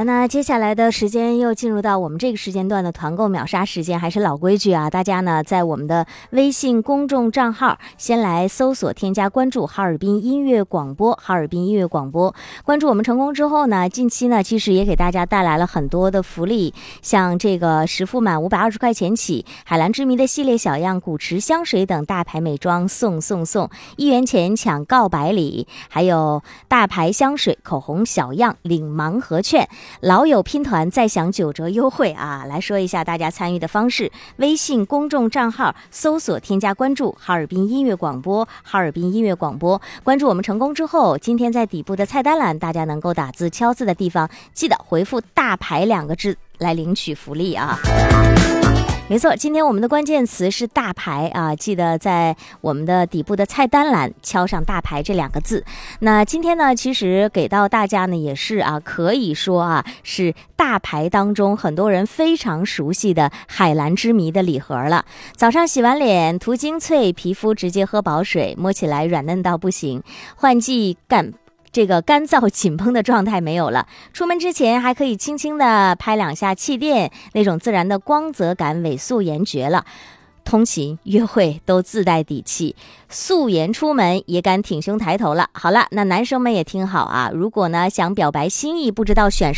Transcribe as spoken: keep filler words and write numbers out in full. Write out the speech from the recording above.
的，那接下来的时间又进入到我们这个时间段的团购秒杀时间，还是老规矩啊，大家呢在我们的微信公众账号先来搜索添加关注哈尔滨音乐广播，哈尔滨音乐广播，关注我们成功之后呢，近期呢其实也给大家带来了很多的福利，像这个实付满五百二十块钱起，海蓝之谜的系列小样古驰香水等大牌美妆送送送，一元钱抢告白礼，还有大牌香水口红小样领盲盒券，老友拼团再享九折优惠啊！来说一下大家参与的方式：微信公众账号搜索添加关注哈尔滨音乐广播，哈尔滨音乐广播。关注我们成功之后，今天在底部的菜单栏，大家能够打字敲字的地方，记得回复大牌两个字来领取福利啊！没错，今天我们的关键词是大牌啊，记得在我们的底部的菜单栏敲上大牌这两个字。那今天呢，其实给到大家呢也是啊，可以说啊是大牌当中很多人非常熟悉的海蓝之谜的礼盒了。早上洗完脸涂精粹，皮肤直接喝饱水，摸起来软嫩到不行，换季干这个干燥紧绷的状态没有了，出门之前还可以轻轻的拍两下气垫，那种自然的光泽感伪素颜绝了，通勤约会都自带底气，素颜出门也敢挺胸抬头了。好了，那男生们也听好啊，如果呢想表白心意，不知道选